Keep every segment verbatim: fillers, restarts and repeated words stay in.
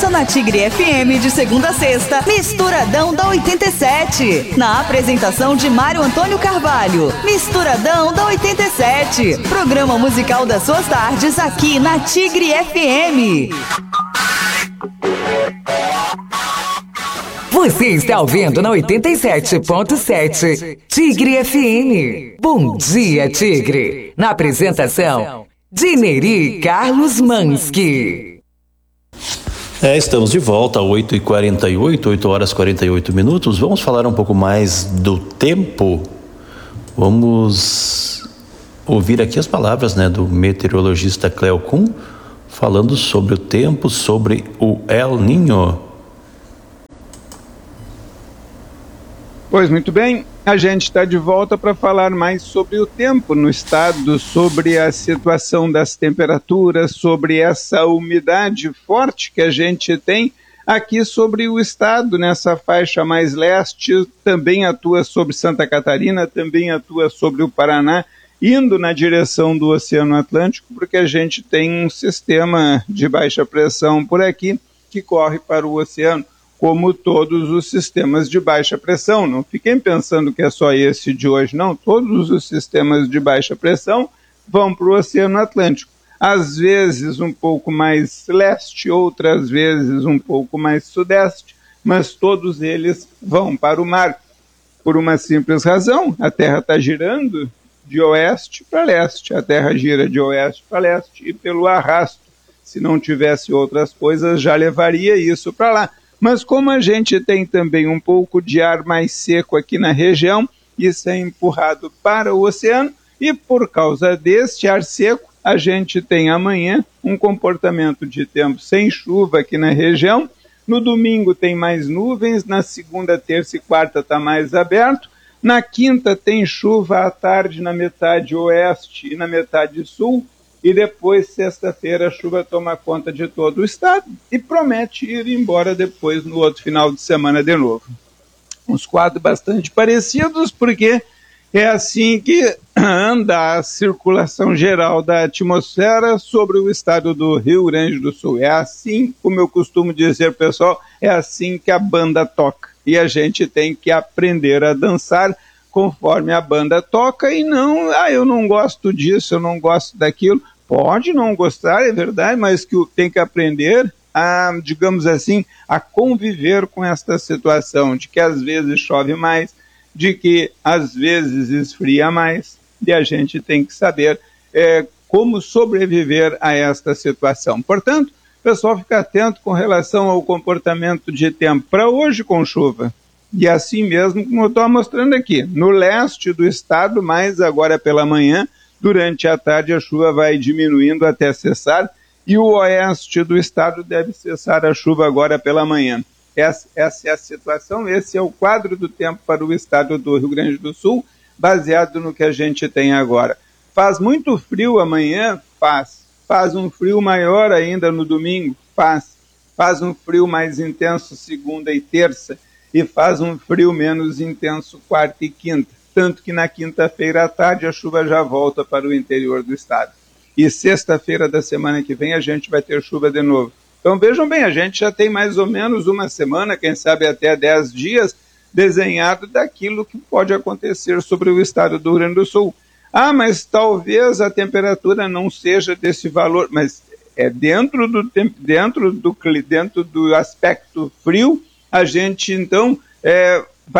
Começa na Tigre F M de segunda a sexta, Misturadão da oitenta e sete. Na apresentação de Mário Antônio Carvalho. Misturadão da oitenta e sete. Programa musical das suas tardes aqui na Tigre F M. Você está ouvindo na oitenta e sete ponto sete Tigre F M. Bom dia, Tigre. Na apresentação de Neri Carlos Manski. É, estamos de volta, oito e quarenta e oito, oito horas e quarenta e oito minutos. Vamos falar um pouco mais do tempo. Vamos ouvir aqui as palavras, né, do meteorologista Cleo Kuhn, falando sobre o tempo, sobre o El Niño. Pois muito bem, a gente está de volta para falar mais sobre o tempo no estado, sobre a situação das temperaturas, sobre essa umidade forte que a gente tem aqui sobre o estado, nessa faixa mais leste, também atua sobre Santa Catarina, também atua sobre o Paraná, indo na direção do Oceano Atlântico, porque a gente tem um sistema de baixa pressão por aqui que corre para o oceano, como todos os sistemas de baixa pressão. Não fiquem pensando que é só esse de hoje, não. Todos os sistemas de baixa pressão vão para o Oceano Atlântico. Às vezes um pouco mais leste, outras vezes um pouco mais sudeste, mas todos eles vão para o mar. Por uma simples razão, a Terra está girando de oeste para leste. A Terra gira de oeste para leste e pelo arrasto. Se não tivesse outras coisas, já levaria isso para lá. Mas como a gente tem também um pouco de ar mais seco aqui na região, isso é empurrado para o oceano, e por causa deste ar seco, a gente tem amanhã um comportamento de tempo sem chuva aqui na região. No domingo tem mais nuvens, na segunda, terça e quarta está mais aberto, na quinta tem chuva à tarde na metade oeste e na metade sul, e depois, sexta-feira, a chuva toma conta de todo o estado e promete ir embora depois no outro final de semana de novo. Uns quadros bastante parecidos, porque é assim que anda a circulação geral da atmosfera sobre o estado do Rio Grande do Sul. É assim, como eu costumo dizer, pessoal, é assim que a banda toca. E a gente tem que aprender a dançar conforme a banda toca e não, ah, eu não gosto disso, eu não gosto daquilo. Pode não gostar, é verdade, mas que tem que aprender a, digamos assim, a conviver com esta situação, de que às vezes chove mais, de que às vezes esfria mais, e a gente tem que saber é, como sobreviver a esta situação. Portanto, pessoal, fica atento com relação ao comportamento de tempo para hoje com chuva. E assim mesmo, como eu estou mostrando aqui, no leste do estado, mais agora pela manhã, durante a tarde a chuva vai diminuindo até cessar, e o oeste do estado deve cessar a chuva agora pela manhã. Essa, essa é a situação, esse é o quadro do tempo para o estado do Rio Grande do Sul, baseado no que a gente tem agora. Faz muito frio amanhã? Faz. Faz um frio maior ainda no domingo? Faz. Faz um frio mais intenso segunda e terça, e faz um frio menos intenso quarta e quinta. Tanto que na quinta-feira à tarde a chuva já volta para o interior do estado. E sexta-feira da semana que vem a gente vai ter chuva de novo. Então vejam bem, a gente já tem mais ou menos uma semana, quem sabe até dez dias, desenhado daquilo que pode acontecer sobre o estado do Rio Grande do Sul. Ah, mas talvez a temperatura não seja desse valor, mas é dentro do, dentro do, dentro do aspecto frio, a gente então é,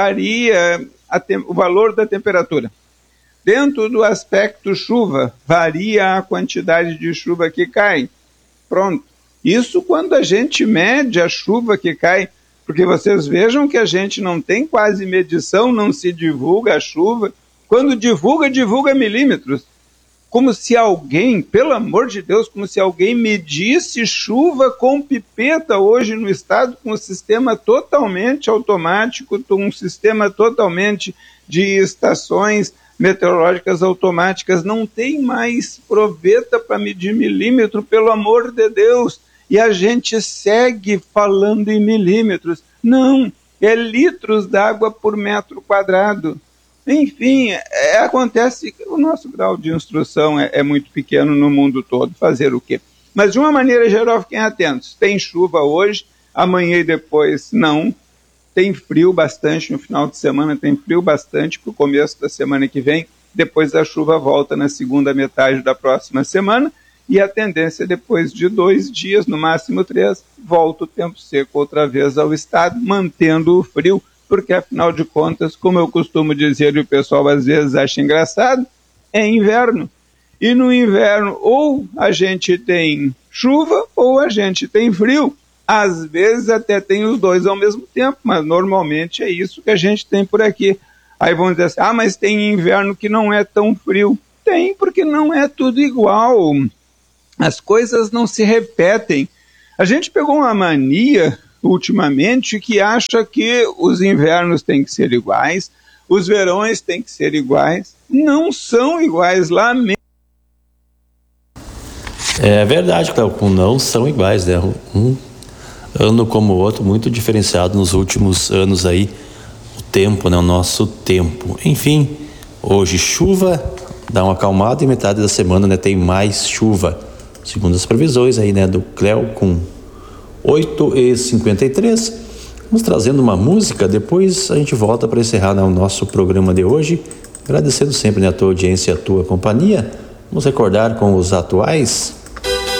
varia a tem, o valor da temperatura. Dentro do aspecto chuva, varia a quantidade de chuva que cai. Pronto. Isso quando a gente mede a chuva que cai, porque vocês vejam que a gente não tem quase medição, não se divulga a chuva. Quando divulga, divulga milímetros. Como se alguém, pelo amor de Deus, como se alguém medisse chuva com pipeta hoje no estado, com um sistema totalmente automático, um sistema totalmente de estações meteorológicas automáticas. Não tem mais proveta para medir milímetro, pelo amor de Deus. E a gente segue falando em milímetros. Não, é litros d'água por metro quadrado. Enfim, é, acontece que o nosso grau de instrução é, é muito pequeno no mundo todo. Fazer o quê? Mas, de uma maneira geral, fiquem atentos. Tem chuva hoje, Amanhã e depois não. Tem frio bastante no final de semana, tem frio bastante para o começo da semana que vem. Depois a chuva volta na segunda metade da próxima semana. E a tendência, depois de dois dias, no máximo três, volta o tempo seco outra vez ao estado, mantendo o frio, porque afinal de contas, como eu costumo dizer e o pessoal às vezes acha engraçado, é inverno. E no inverno ou a gente tem chuva ou a gente tem frio. Às vezes até tem os dois ao mesmo tempo, mas normalmente é isso que a gente tem por aqui. Aí vão dizer assim, ah, mas tem inverno que não é tão frio. Tem, porque não é tudo igual. As coisas não se repetem. A gente pegou uma mania, ultimamente, que acha que os invernos têm que ser iguais, os verões têm que ser iguais. Não são iguais, lamento. É verdade, Cleocum, não são iguais, né? Um ano como o outro, muito diferenciado nos últimos anos aí. O tempo, né? O nosso tempo. Enfim, hoje chuva, dá uma acalmada e metade da semana, né, tem mais chuva. Segundo as previsões aí, né, do Cleocum. oito e cinquenta e três, vamos trazendo uma música, depois a gente volta para encerrar, né, o nosso programa de hoje, agradecendo sempre, né, a tua audiência e a tua companhia. Vamos recordar com os atuais